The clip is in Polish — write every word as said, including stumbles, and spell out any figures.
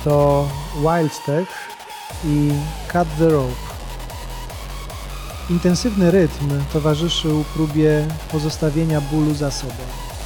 to Wild Step i Cut the Rope. Intensywny rytm towarzyszył próbie pozostawienia bólu za sobą.